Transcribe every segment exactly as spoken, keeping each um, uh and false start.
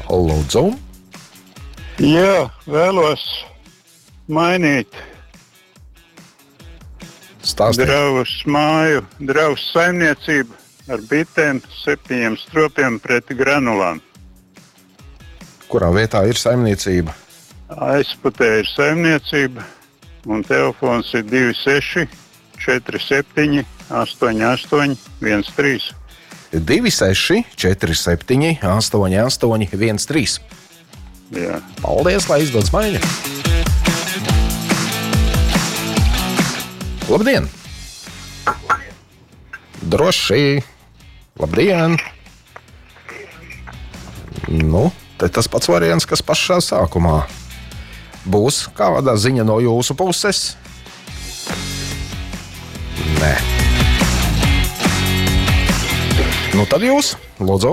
lūdzu. Jā, vēlos mainīt Stāstiet. Draus māju, Draus saimniecību ar bitēm, septiņiem stropiem pret granulām. Kurā vietā ir saimniecība? Aizputē ir saimniecība, un telefons ir divi seši četri septiņi astoņi astoņi viens trīs. divi seši četri septiņi astoņi astoņi viens trīs. Jā. Paldies, lai izdodas maiņa. Labdien! Droši! Labdien! Nu, te tas pats variants, kas pašā sākumā. Būs kāda ziņa no jūsu puses? Nē. Nu tad jūs, lūdzu.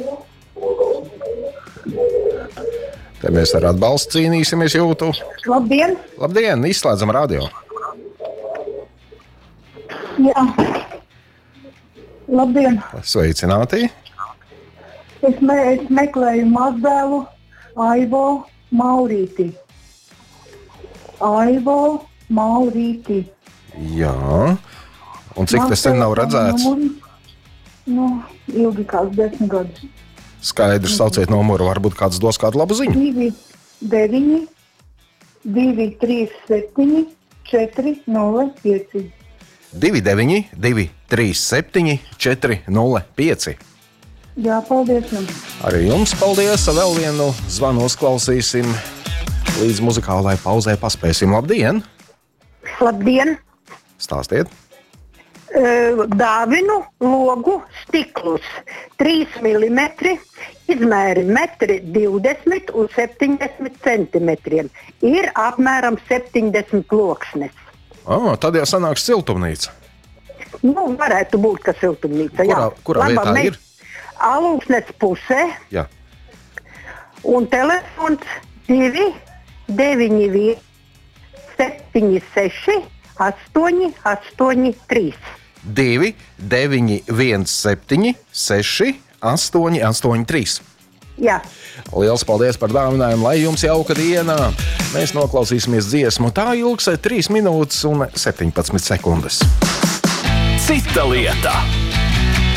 Te mēs ar atbalstu cīnīsimies, jūtu. Labdien! Labdien, izslēdzam radio. Jā. Labdien! Sveicināti. Es, me, es meklēju mazdēlu Aivo Maurīti. Aivo Maurīti. Jā. Un cik tas sen nav redzēts? Nu, ilgi kāds desmit gadus. Skaidrs, sauciet numuru, varbūt kāds dos kādu labu ziņu. divi deviņi divi trīs septiņi četri nulle pieci. divi deviņi divi trīs septiņi četri nulle pieci. Jā, paldies jums. Arī jums paldies. Vēl vienu zvanu uzklausīsim. Līdz muzikālai pauzē paspēsim. Labdien! Labdien! Stāstiet! Uh, dāvinu logu stiklus trīs milimetri, izmēri metri divdesmit un septiņdesmit centimetriem. Ir apmēram septiņdesmit loksnes. Oh, tad jau sanāks siltumnīca. Nu, varētu būt, ka siltumnīca. Kurā, kurā Laba, vietā mēs ir? Alūksnes pusē. Jā. Un telefons divi deviņi viens septiņi seši astoņi astoņi trīs. divi deviņi viens septiņi seši astoņi astoņi trīs. Jā. Liels paldies par dāvinājumu, lai jums jauka diena. Mēs noklausīsimies dziesmu. Tā ilgs trīs minūtes un septiņpadsmit sekundes. Cita lieta.